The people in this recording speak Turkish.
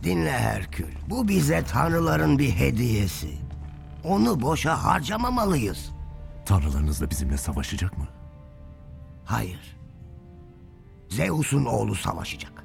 Dinle Herkül. Bu bize tanrıların bir hediyesi. Onu boşa harcamamalıyız. Tanrılarınız da bizimle savaşacak mı? Hayır. Zeus'un oğlu savaşacak.